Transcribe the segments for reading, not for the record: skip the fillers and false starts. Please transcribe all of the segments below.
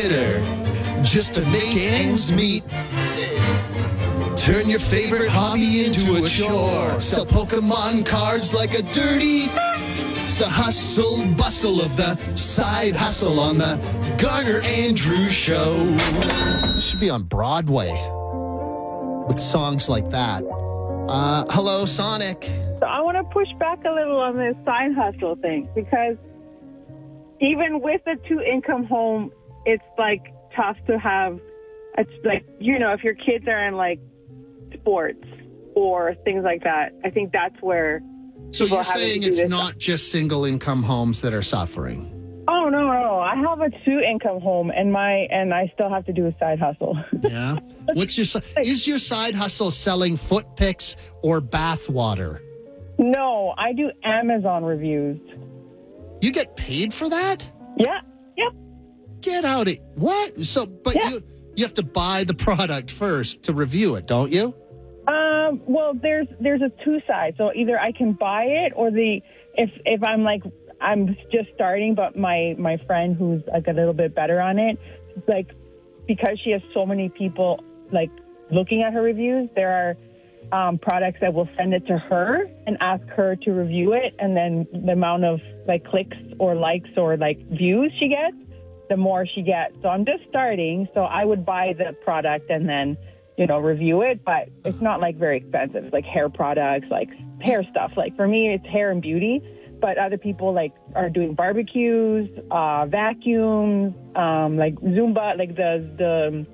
knitter just to make ends meet. Turn your favorite hobby into a chore. Sell Pokemon cards like a dirty. It's the hustle bustle of the side hustle on the Garner Andrews Show. You should be on Broadway with songs like that. Hello, Sonic. So I want to push back a little on this side hustle thing, because even with a 2-income home, it's like tough to have. It's like, you know, if your kids are in like sports or things like that, I think that's where. So you're saying it's not just single income homes that are suffering? Oh, no. I have a 2-income home and I still have to do a side hustle. Yeah. Is your side hustle selling foot picks or bath water? No, I do Amazon reviews. You get paid for that? Yeah. Yep. Get out of what? So, but yeah. you have to buy the product first to review it, don't you? Well, there's a 2 sides. So either I can buy it, or if I'm just starting, but my friend who's like a little bit better on it, like, because she has so many people like looking at her reviews, there are products that will send it to her and ask her to review it, and then the amount of like clicks or likes or like views she gets, the more she gets. So I'm just starting, so I would buy the product and then, you know, review it, but it's not like very expensive. It's like hair products, like hair stuff. Like for me, it's hair and beauty, but other people like are doing barbecues, vacuums, like Zumba, like the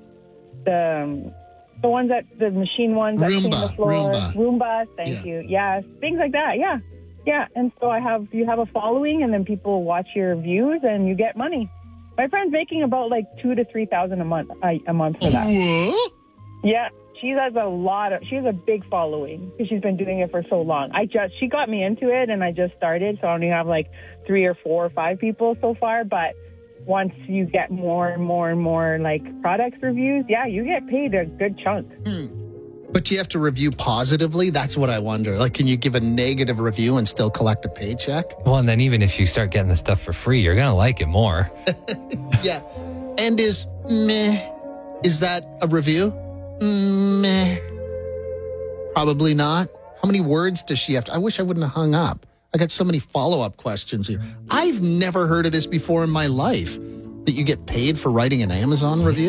ones that the machine ones that clean the floor. Roomba. Thank you. Yes, things like that. Yeah. And so you have a following, and then people watch your views, and you get money. My friend's making about like $2,000 to $3,000 a month for that. What? Yeah, she has a big following because she's been doing it for so long. She got me into it, and I just started, so I only have like 3 or 4 or 5 people so far. But once you get more and more like products reviews, yeah, you get paid a good chunk. But you have to review positively? That's what I wonder. Like, can you give a negative review and still collect a paycheck? Well, and then even if you start getting the stuff for free, you're going to like it more. Yeah. And is that a review? Meh. Probably not. How many words does she have to? I wish I wouldn't have hung up. I got so many follow-up questions here. I've never heard of this before in my life, that you get paid for writing an Amazon review.